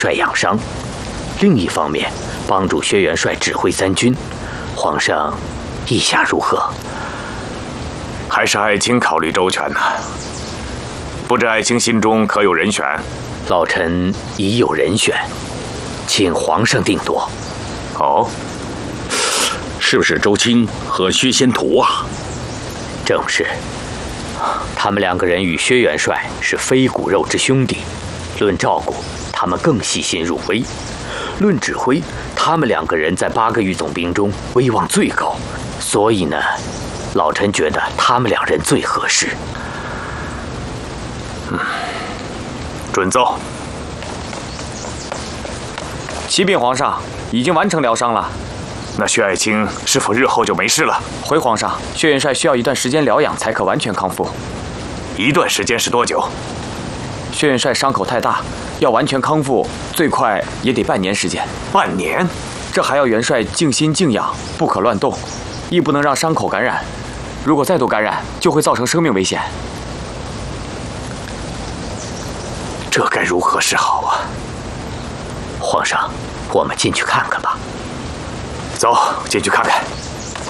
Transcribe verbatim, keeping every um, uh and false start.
帅养伤，另一方面帮助薛元帅指挥三军。皇上意下如何？ 还是爱卿考虑周全呢。不知爱卿心中可有人选？ 老臣已有人选，请皇上定夺。 哦， 是不是周青和薛仙图啊？ 正是。他们两个人与薛元帅是非骨肉之兄弟，论照顾，他们更细心入微；论指挥，他们两个人在八个御总兵中威望最高。所以呢，老臣觉得他们两人最合适。 嗯，准奏。 启禀皇上，已经完成疗伤了。 那薛爱卿是否日后就没事了？ 回皇上，薛元帅需要一段时间疗养才可完全康复。 一段时间是多久？ 薛元帅伤口太大，要完全康复，最快也得半年时间。 半年？ 这还要元帅静心静养，不可乱动，亦不能让伤口感染。如果再度感染，就会造成生命危险。 这该如何是好啊？ 皇上，我们进去看看吧。 走，进去看看。